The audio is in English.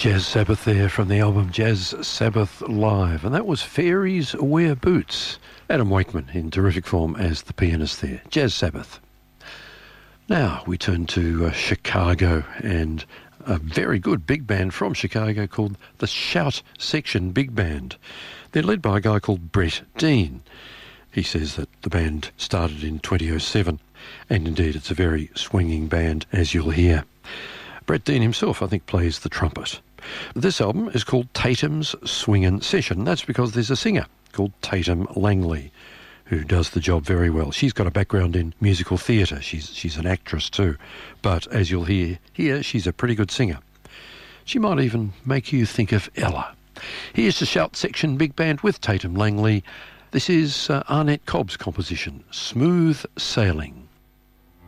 Jazz Sabbath there from the album Jazz Sabbath Live, and that was Fairies Wear Boots. Adam Wakeman in terrific form as the pianist there. Jazz Sabbath. Now we turn to Chicago and a very good big band from Chicago called the Shout Section Big Band. They're led by a guy called Brett Dean. He says that the band started in 2007, and indeed it's a very swinging band, as you'll hear. Brett Dean himself, I think, plays the trumpet. This album is called Tatum's Swingin' Session. That's because there's a singer called Tatum Langley who does the job very well. She's got a background in musical theatre. She's an actress too. But as you'll hear here, she's a pretty good singer. She might even make you think of Ella. Here's the Shout Section Big Band with Tatum Langley. This is Arnett Cobb's composition, Smooth Sailing.